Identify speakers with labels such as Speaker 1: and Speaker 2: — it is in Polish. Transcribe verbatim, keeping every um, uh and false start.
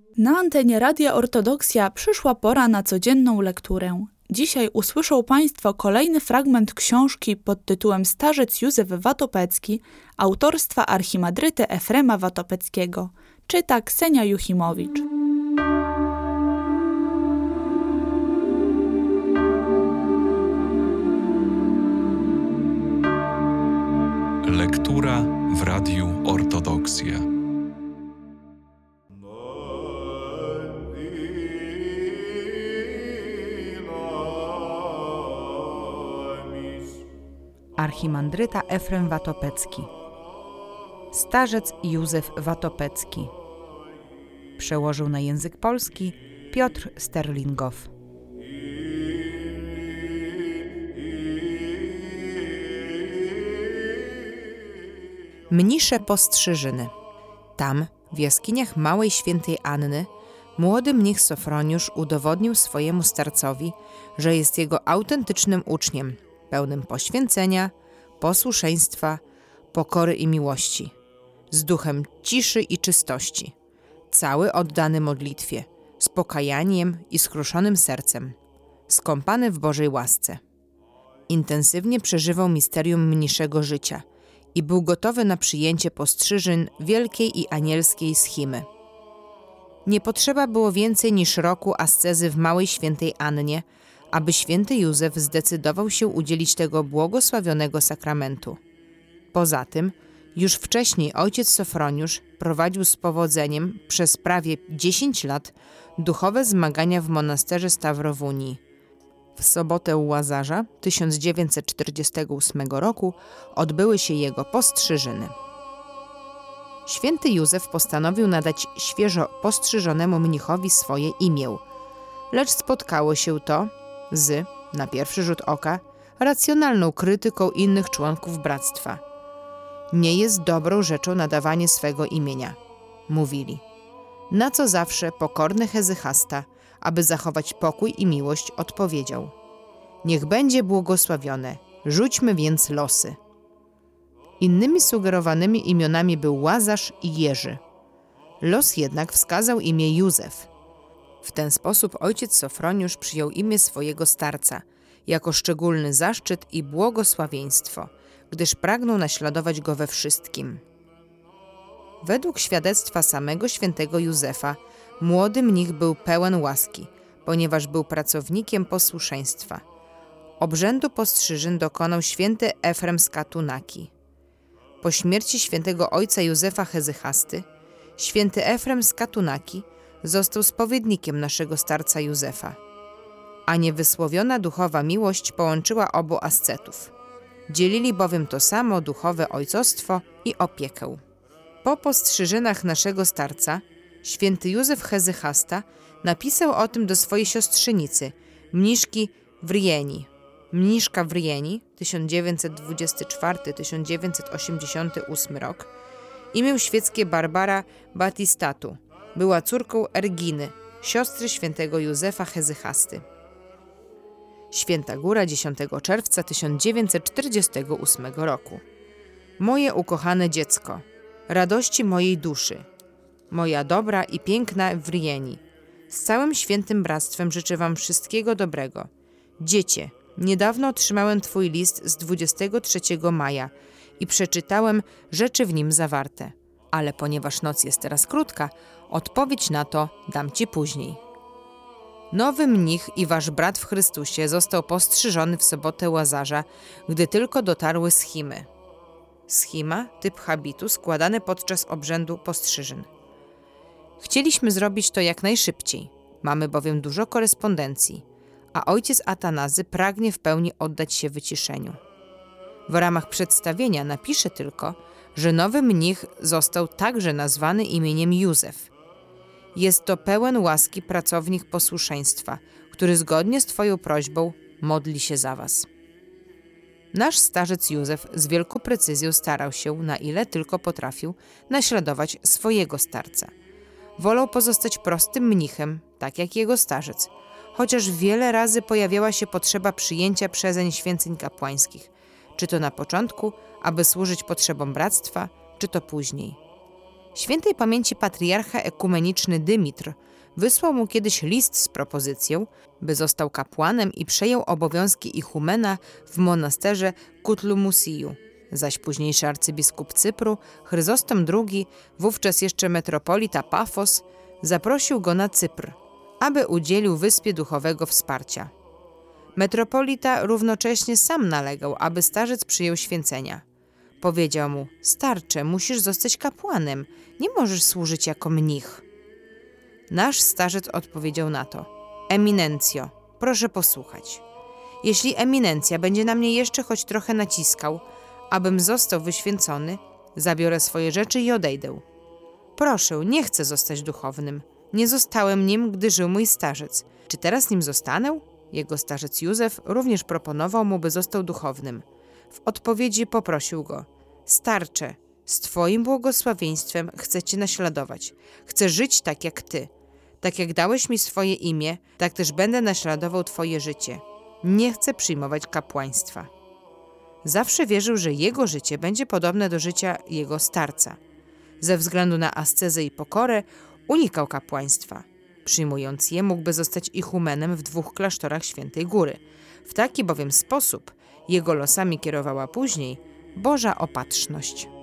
Speaker 1: Na antenie Radia Ortodoksja przyszła pora na codzienną lekturę. Dzisiaj usłyszą Państwo kolejny fragment książki pod tytułem Starzec Józef Watopecki autorstwa archimandryty Efrema Watopeckiego. Czyta Ksenia Juchimowicz.
Speaker 2: Lektura w Radiu Ortodoksja.
Speaker 3: Archimandryta Efrem Watopecki. Starzec Józef Watopecki. Przełożył na język polski Piotr Sterlingow. Mnisze Postrzyżyny. Tam, w jaskiniach Małej Świętej Anny, młody mnich Sofroniusz udowodnił swojemu starcowi, że jest jego autentycznym uczniem, pełnym poświęcenia, posłuszeństwa, pokory i miłości, z duchem ciszy i czystości, cały oddany modlitwie, z pokajaniem i skruszonym sercem, skąpany w Bożej łasce. Intensywnie przeżywał misterium mniszego życia i był gotowy na przyjęcie postrzyżyn wielkiej i anielskiej schimy. Nie potrzeba było więcej niż roku ascezy w Małej Świętej Annie, aby święty Józef zdecydował się udzielić tego błogosławionego sakramentu. Poza tym, już wcześniej ojciec Sofroniusz prowadził z powodzeniem przez prawie dziesięć lat duchowe zmagania w monasterze Stawrowunii. W sobotę u Łazarza tysiąc dziewięćset czterdziestego ósmego roku odbyły się jego postrzyżyny. Święty Józef postanowił nadać świeżo postrzyżonemu mnichowi swoje imię, lecz spotkało się to z, na pierwszy rzut oka, racjonalną krytyką innych członków bractwa. Nie jest dobrą rzeczą nadawanie swego imienia, mówili. Na co zawsze pokorny Hezychasta, aby zachować pokój i miłość, odpowiedział: niech będzie błogosławione, rzućmy więc losy. Innymi sugerowanymi imionami był Łazarz i Jerzy. Los jednak wskazał imię Józef. W ten sposób ojciec Sofroniusz przyjął imię swojego starca jako szczególny zaszczyt i błogosławieństwo, gdyż pragnął naśladować go we wszystkim. Według świadectwa samego świętego Józefa, młody mnich był pełen łaski, ponieważ był pracownikiem posłuszeństwa. Obrzędu postrzyżyn dokonał święty Efrem z Katunaki. Po śmierci świętego ojca Józefa Hezychasty, święty Efrem z Katunaki został spowiednikiem naszego starca Józefa, a niewysłowiona duchowa miłość połączyła obu ascetów. Dzielili bowiem to samo duchowe ojcostwo i opiekę. Po postrzyżynach naszego starca, święty Józef Hezychasta napisał o tym do swojej siostrzynicy, mniszki Wrieni. Mniszka Wrieni, tysiąc dziewięćset dwudziesty czwarty do tysiąc dziewięćset osiemdziesiąty ósmy rok, imię świeckie Barbara Batistatu, była córką Erginy, siostry świętego Józefa Hezychasty. Święta Góra, dziesiątego czerwca tysiąc dziewięćset czterdziestego ósmego roku. Moje ukochane dziecko, radości mojej duszy, moja dobra i piękna Wrieni, z całym świętym bractwem życzę wam wszystkiego dobrego. Dziecię, niedawno otrzymałem twój list z dwudziestego trzeciego maja i przeczytałem rzeczy w nim zawarte, ale ponieważ noc jest teraz krótka, odpowiedź na to dam ci później. Nowy mnich i wasz brat w Chrystusie został postrzyżony w sobotę Łazarza, gdy tylko dotarły schimy. Schima, typ habitu składany podczas obrzędu postrzyżyn. Chcieliśmy zrobić to jak najszybciej, mamy bowiem dużo korespondencji, a ojciec Atanazy pragnie w pełni oddać się wyciszeniu. W ramach przedstawienia napiszę tylko, że nowy mnich został także nazwany imieniem Józef. Jest to pełen łaski pracownik posłuszeństwa, który zgodnie z twoją prośbą modli się za was. Nasz starzec Józef z wielką precyzją starał się, na ile tylko potrafił, naśladować swojego starca. Wolał pozostać prostym mnichem, tak jak jego starzec, chociaż wiele razy pojawiała się potrzeba przyjęcia przezeń święceń kapłańskich, czy to na początku, aby służyć potrzebom bractwa, czy to później. Świętej pamięci patriarcha ekumeniczny Dymitr wysłał mu kiedyś list z propozycją, by został kapłanem i przejął obowiązki ichumena w monasterze Kutlumusiu. Zaś późniejszy arcybiskup Cypru, Chryzostom drugi, wówczas jeszcze metropolita Pafos, zaprosił go na Cypr, aby udzielił wyspie duchowego wsparcia. Metropolita równocześnie sam nalegał, aby starzec przyjął święcenia. Powiedział mu: starcze, musisz zostać kapłanem, nie możesz służyć jako mnich. Nasz starzec odpowiedział na to: Eminencjo, proszę posłuchać. Jeśli eminencja będzie na mnie jeszcze choć trochę naciskał, abym został wyświęcony, zabiorę swoje rzeczy i odejdę. Proszę, nie chcę zostać duchownym. Nie zostałem nim, gdy żył mój starzec. Czy teraz nim zostanę? Jego starzec Józef również proponował mu, by został duchownym. W odpowiedzi poprosił go: starcze, z twoim błogosławieństwem chcę cię naśladować. Chcę żyć tak jak ty. Tak jak dałeś mi swoje imię, tak też będę naśladował twoje życie. Nie chcę przyjmować kapłaństwa. Zawsze wierzył, że jego życie będzie podobne do życia jego starca. Ze względu na ascezę i pokorę unikał kapłaństwa. Przyjmując je, mógłby zostać ichumenem w dwóch klasztorach Świętej Góry. W taki bowiem sposób jego losami kierowała później Boża opatrzność.